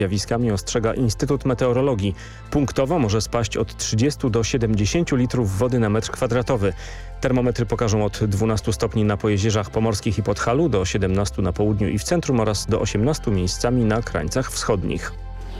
Zjawiskami ostrzega Instytut Meteorologii. Punktowo może spaść od 30 do 70 litrów wody na metr kwadratowy. Termometry pokażą od 12 stopni na Pojezierzach Pomorskich i Podhalu, do 17 na południu i w centrum oraz do 18 miejscami na krańcach wschodnich.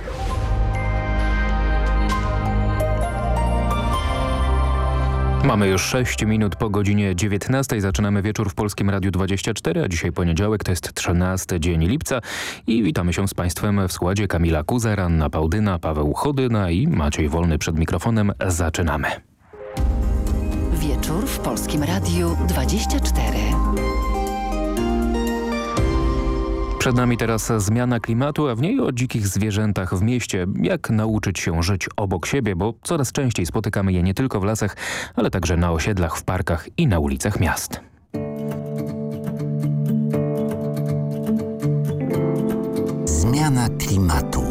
Mamy już 6 minut po godzinie 19. Zaczynamy wieczór w Polskim Radiu 24, a dzisiaj poniedziałek, to jest 13 dzień lipca i witamy się z Państwem w składzie Kamila Kuzer, Anna Pałdyna, Paweł Chodyna i Maciej Wolny przed mikrofonem. Zaczynamy. Wieczór w Polskim Radiu 24. Przed nami teraz zmiana klimatu, a w niej o dzikich zwierzętach w mieście. Jak nauczyć się żyć obok siebie, bo coraz częściej spotykamy je nie tylko w lasach, ale także na osiedlach, w parkach i na ulicach miast. Zmiana klimatu.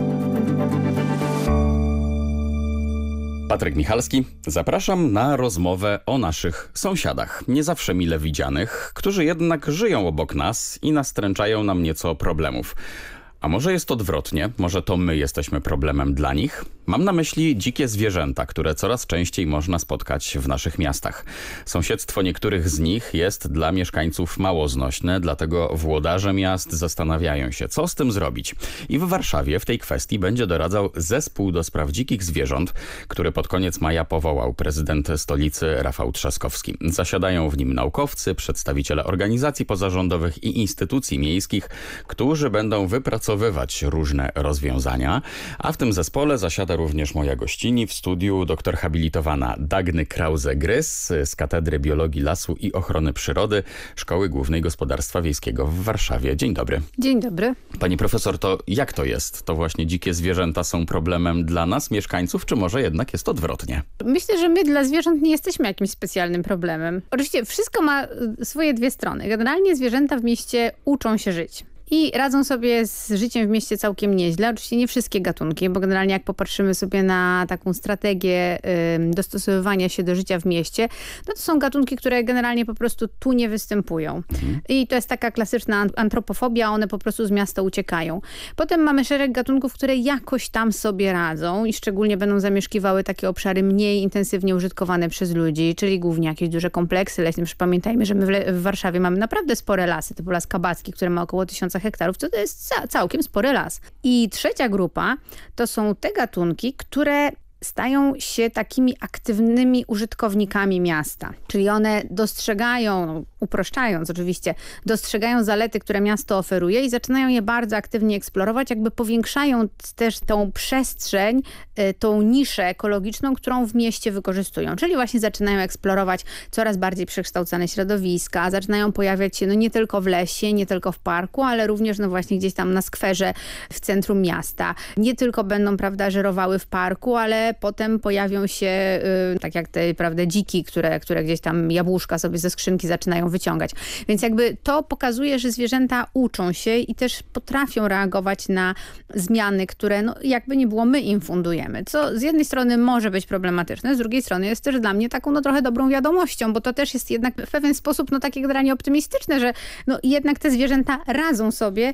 Patryk Michalski, zapraszam na rozmowę o naszych sąsiadach, nie zawsze mile widzianych, którzy jednak żyją obok nas i nastręczają nam nieco problemów. A może jest odwrotnie? Może to my jesteśmy problemem dla nich? Mam na myśli dzikie zwierzęta, które coraz częściej można spotkać w naszych miastach. Sąsiedztwo niektórych z nich jest dla mieszkańców mało znośne, dlatego włodarze miast zastanawiają się, co z tym zrobić. I w Warszawie w tej kwestii będzie doradzał zespół do spraw dzikich zwierząt, który pod koniec maja powołał prezydent stolicy Rafał Trzaskowski. Zasiadają w nim naukowcy, przedstawiciele organizacji pozarządowych i instytucji miejskich, którzy będą wypracowywać różne rozwiązania, a w tym zespole zasiada również moja gościni w studiu, doktor habilitowana Dagny Krause-Grys z Katedry Biologii Lasu i Ochrony Przyrody Szkoły Głównej Gospodarstwa Wiejskiego w Warszawie. Dzień dobry. Dzień dobry. Pani profesor, to jak to jest? To właśnie dzikie zwierzęta są problemem dla nas, mieszkańców, czy może jednak jest odwrotnie? Myślę, że my dla zwierząt nie jesteśmy jakimś specjalnym problemem. Oczywiście wszystko ma swoje dwie strony. Generalnie zwierzęta w mieście uczą się żyć. I radzą sobie z życiem w mieście całkiem nieźle. Oczywiście nie wszystkie gatunki, bo generalnie jak popatrzymy sobie na taką strategię dostosowywania się do życia w mieście, no to są gatunki, które generalnie po prostu tu nie występują. I to jest taka klasyczna antropofobia, one po prostu z miasta uciekają. Potem mamy szereg gatunków, które jakoś tam sobie radzą i szczególnie będą zamieszkiwały takie obszary mniej intensywnie użytkowane przez ludzi, czyli głównie jakieś duże kompleksy leśne. Pamiętajmy, że my w Warszawie mamy naprawdę spore lasy, typu Las Kabacki, który ma około 1000 hektarów, to jest całkiem spory las. I trzecia grupa to są te gatunki, które stają się takimi aktywnymi użytkownikami miasta. Czyli one dostrzegają, uproszczając oczywiście, dostrzegają zalety, które miasto oferuje i zaczynają je bardzo aktywnie eksplorować, jakby powiększając też tą przestrzeń, tą niszę ekologiczną, którą w mieście wykorzystują. Czyli właśnie zaczynają eksplorować coraz bardziej przekształcane środowiska, zaczynają pojawiać się no nie tylko w lesie, nie tylko w parku, ale również no właśnie gdzieś tam na skwerze w centrum miasta. Nie tylko będą, prawda, żerowały w parku, ale potem pojawią się, tak jak te, prawda, dziki, które gdzieś tam jabłuszka sobie ze skrzynki zaczynają wyciągać. Więc jakby to pokazuje, że zwierzęta uczą się i też potrafią reagować na zmiany, które no, jakby nie było, my im fundujemy. Co z jednej strony może być problematyczne, z drugiej strony jest też dla mnie taką no trochę dobrą wiadomością, bo to też jest jednak w pewien sposób no takie generalnie optymistyczne, że no jednak te zwierzęta radzą sobie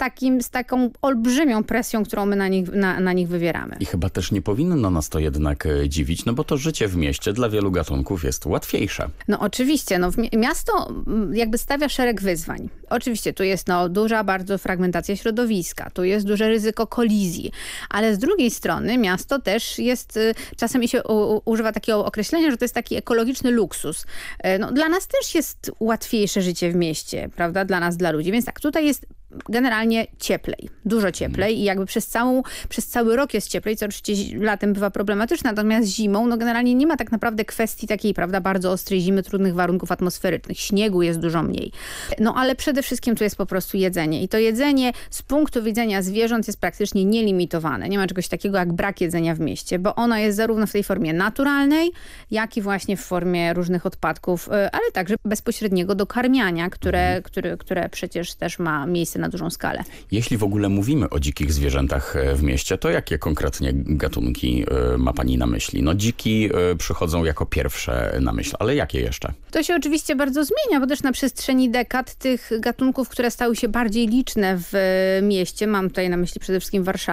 z taką olbrzymią presją, którą my na nich wywieramy. I chyba też nie powinno nas to jednak dziwić, no bo to życie w mieście dla wielu gatunków jest łatwiejsze. No oczywiście, no miasto jakby stawia szereg wyzwań. Oczywiście tu jest no duża bardzo fragmentacja środowiska, tu jest duże ryzyko kolizji, ale z drugiej strony miasto też jest, czasem się używa takiego określenia, że to jest taki ekologiczny luksus. No dla nas też jest łatwiejsze życie w mieście, prawda, dla nas, dla ludzi, więc tak, tutaj jest generalnie cieplej, dużo cieplej i jakby przez cały rok jest cieplej, co oczywiście latem bywa problematyczne, natomiast zimą no generalnie nie ma tak naprawdę kwestii takiej, prawda, bardzo ostrej zimy, trudnych warunków atmosferycznych. Śniegu jest dużo mniej. No ale przede wszystkim tu jest po prostu jedzenie i to jedzenie z punktu widzenia zwierząt jest praktycznie nielimitowane. Nie ma czegoś takiego jak brak jedzenia w mieście, bo ono jest zarówno w tej formie naturalnej, jak i właśnie w formie różnych odpadków, ale także bezpośredniego dokarmiania, które przecież też ma miejsce na dużą skalę. Jeśli w ogóle mówimy o dzikich zwierzętach w mieście, to jakie konkretnie gatunki ma pani na myśli? No dziki przychodzą jako pierwsze na myśl, ale jakie jeszcze? To się oczywiście bardzo zmienia, bo też na przestrzeni dekad tych gatunków, które stały się bardziej liczne w mieście, mam tutaj na myśli przede wszystkim Warszawę,